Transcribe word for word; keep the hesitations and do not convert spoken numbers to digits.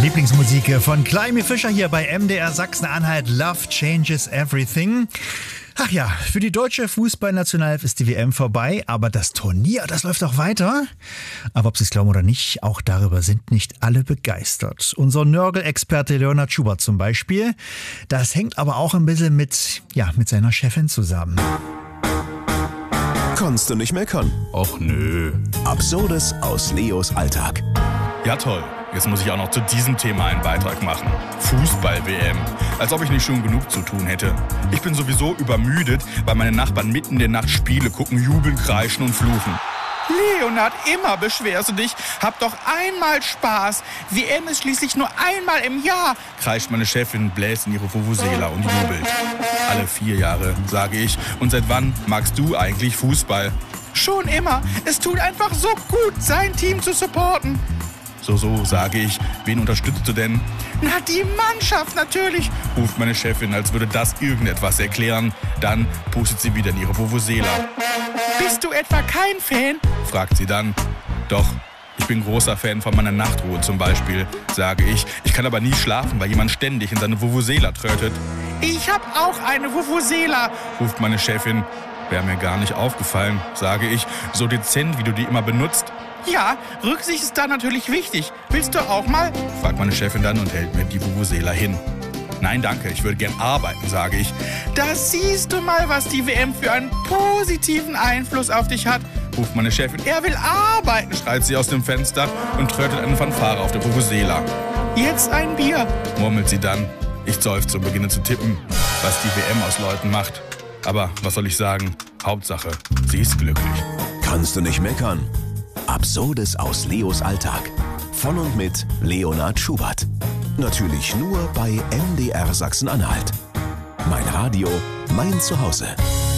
Lieblingsmusik von Climby Fischer hier bei M D R Sachsen-Anhalt. Love changes everything. Ach ja, für die deutsche Fußballnationalelf ist die W M vorbei, aber das Turnier, das läuft auch weiter. Aber ob Sie es glauben oder nicht, auch darüber sind nicht alle begeistert. Unser Nörgel-Experte Leonhard Schubert zum Beispiel. Das hängt aber auch ein bisschen mit, ja, mit seiner Chefin zusammen. Kannst du nicht meckern? Och nö. Absurdes aus Leos Alltag. Ja toll, jetzt muss ich auch noch zu diesem Thema einen Beitrag machen. Fußball-W M. Als ob ich nicht schon genug zu tun hätte. Ich bin sowieso übermüdet, weil meine Nachbarn mitten in der Nacht Spiele gucken, jubeln, kreischen und fluchen. Leonhard, immer beschwerst du dich. Hab doch einmal Spaß. W M ist schließlich nur einmal im Jahr, kreischt meine Chefin, bläst in ihre Vuvuzela und jubelt. Alle vier Jahre, sage ich. Und seit wann magst du eigentlich Fußball? Schon immer. Es tut einfach so gut, sein Team zu supporten. So, so, sage ich. Wen unterstützt du denn? Na, die Mannschaft natürlich, ruft meine Chefin, als würde das irgendetwas erklären. Dann pustet sie wieder in ihre Vuvuzela. Bist du etwa kein Fan? Fragt sie dann. Doch, ich bin großer Fan von meiner Nachtruhe zum Beispiel, sage ich. Ich kann aber nie schlafen, weil jemand ständig in seine Vuvuzela trötet. Ich hab auch eine Vuvuzela, ruft meine Chefin. Wäre mir gar nicht aufgefallen, sage ich, so dezent, wie du die immer benutzt. Ja, Rücksicht ist da natürlich wichtig. Willst du auch mal? Fragt meine Chefin dann und hält mir die Vuvuzela hin. Nein, danke, ich würde gern arbeiten, sage ich. Da siehst du mal, was die W M für einen positiven Einfluss auf dich hat, ruft meine Chefin. Er will arbeiten, schreit sie aus dem Fenster und trötet eine Fanfare auf der Vuvuzela. Jetzt ein Bier, murmelt sie dann. Ich seufze und beginne zu tippen, was die W M aus Leuten macht. Aber was soll ich sagen? Hauptsache, sie ist glücklich. Kannst du nicht meckern? Absurdes aus Leos Alltag. Von und mit Leonhard Schubert. Natürlich nur bei M D R Sachsen-Anhalt. Mein Radio, mein Zuhause.